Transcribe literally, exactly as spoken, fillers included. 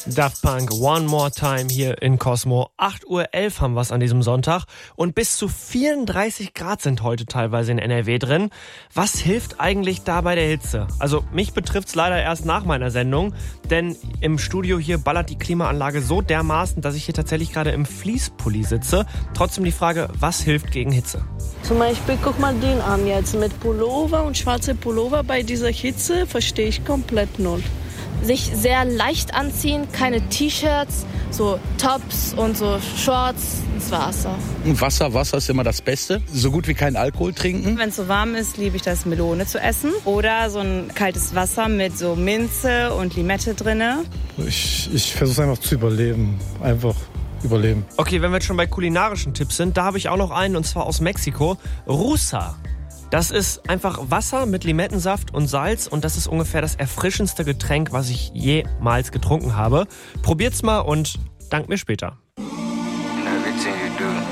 Daft Punk, One More Time hier in Cosmo. acht Uhr elf haben wir es an diesem Sonntag und bis zu vierunddreißig Grad sind heute teilweise in N R W drin. Was hilft eigentlich da bei der Hitze? Also mich betrifft's leider erst nach meiner Sendung, denn im Studio hier ballert die Klimaanlage so dermaßen, dass ich hier tatsächlich gerade im Fließpulli sitze. Trotzdem die Frage, was hilft gegen Hitze? Zum Beispiel, guck mal den an jetzt mit Pullover und schwarze Pullover bei dieser Hitze, verstehe ich komplett null. Sich sehr leicht anziehen, keine T-Shirts, so Tops und so Shorts, das war's auch. Wasser, Wasser ist immer das Beste. So gut wie kein Alkohol trinken. Wenn es so warm ist, liebe ich das, Melone zu essen. Oder so ein kaltes Wasser mit so Minze und Limette drinne. Ich, ich versuche einfach zu überleben, einfach überleben. Okay, wenn wir jetzt schon bei kulinarischen Tipps sind, da habe ich auch noch einen, und zwar aus Mexiko. Rusa. Das ist einfach Wasser mit Limettensaft und Salz und das ist ungefähr das erfrischendste Getränk, was ich jemals getrunken habe. Probiert's mal und dankt mir später. Everything you do.